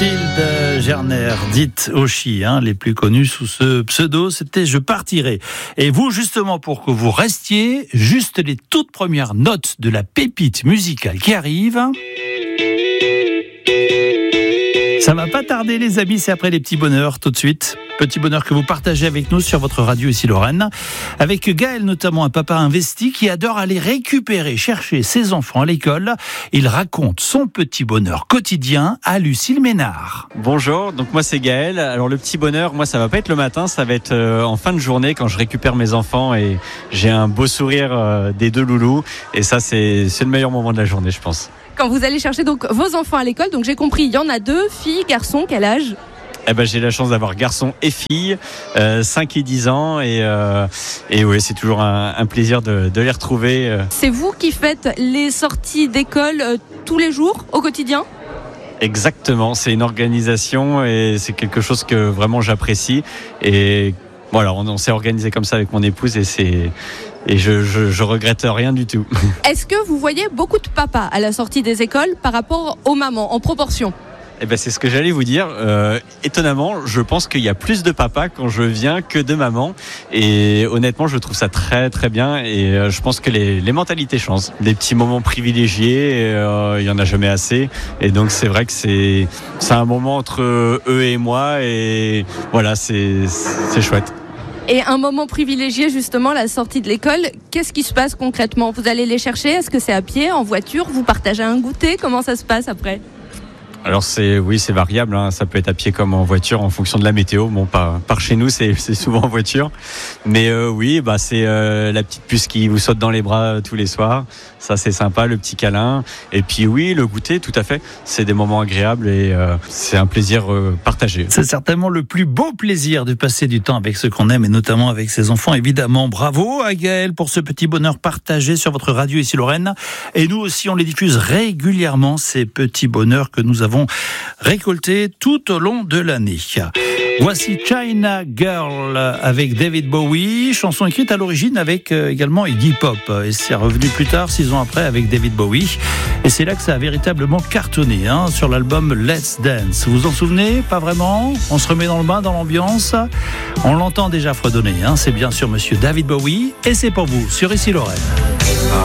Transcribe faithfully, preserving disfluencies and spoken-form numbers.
Mathilde Gerner, dite Ochi, hein, les plus connus sous ce pseudo, c'était Je partirai. Et vous, justement, pour que vous restiez, juste les toutes premières notes de la pépite musicale qui arrive. Ça va pas tarder, les amis, c'est après les petits bonheurs, tout de suite. Petit bonheur que vous partagez avec nous sur votre radio ici Lorraine. Avec Gaël, notamment un papa investi qui adore aller récupérer, chercher ses enfants à l'école. Il raconte son petit bonheur quotidien à Lucille Ménard. Bonjour, donc moi c'est Gaël. Alors le petit bonheur, moi ça va pas être le matin, ça va être euh, en fin de journée quand je récupère mes enfants et j'ai un beau sourire euh, des deux loulous. Et ça c'est, c'est le meilleur moment de la journée, je pense. Quand vous allez chercher donc vos enfants à l'école, donc j'ai compris, il y en a deux, filles, garçons, quel âge ? Eh ben, j'ai la chance d'avoir garçons et filles, euh, cinq et dix ans, et, euh, et ouais, c'est toujours un, un plaisir de, de les retrouver. Euh. C'est vous qui faites les sorties d'école euh, tous les jours, au quotidien ? Exactement, c'est une organisation et c'est quelque chose que vraiment j'apprécie. Et voilà, on, on s'est organisé comme ça avec mon épouse et c'est... Et je, je, je regrette rien du tout. Est-ce que vous voyez beaucoup de papas à la sortie des écoles par rapport aux mamans, en proportion ? Eh ben, c'est ce que j'allais vous dire. Euh, étonnamment, je pense qu'il y a plus de papas quand je viens que de mamans. Et honnêtement, je trouve ça très très bien. Et euh, je pense que les, les mentalités changent. Des petits moments privilégiés, euh, il y en a jamais assez. Et donc c'est vrai que c'est c'est un moment entre eux et moi. Et voilà, c'est c'est chouette. Et un moment privilégié, justement, la sortie de l'école, qu'est-ce qui se passe concrètement ? Vous allez les chercher ? Est-ce que c'est à pied, en voiture ? Vous partagez un goûter ? Comment ça se passe après ? Alors c'est oui c'est variable, hein. Ça peut être à pied comme en voiture en fonction de la météo. Bon par par chez nous c'est c'est souvent en voiture, mais euh, oui bah c'est euh, la petite puce qui vous saute dans les bras tous les soirs. Ça c'est sympa, le petit câlin. Et puis oui le goûter, tout à fait. C'est des moments agréables et euh, c'est un plaisir euh, partagé. C'est certainement le plus beau plaisir de passer du temps avec ceux qu'on aime et notamment avec ses enfants. Évidemment, bravo à Gaël pour ce petit bonheur partagé sur votre radio ici Lorraine. Et nous aussi on les diffuse régulièrement ces petits bonheurs que nous avons récolté tout au long de l'année. Voici China Girl avec David Bowie, chanson écrite à l'origine avec euh, également Iggy Pop. Et c'est revenu plus tard, six ans après, avec David Bowie. Et c'est là que ça a véritablement cartonné, hein, sur l'album Let's Dance. Vous vous en souvenez ? Pas vraiment ? On se remet dans le bain, dans l'ambiance. On l'entend déjà fredonner, hein. C'est bien sûr monsieur David Bowie. Et c'est pour vous, sur Ici Lorraine.